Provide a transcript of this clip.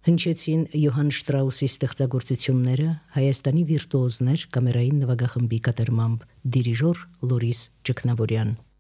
Հնչեցին Յոհան Շտրաուսի ստեղծագործությունները Հայաստանի վիրտուոզներ կամերային նվագախմբի կատարմամբ դիրիժոր Լորիս Ճգնավորյան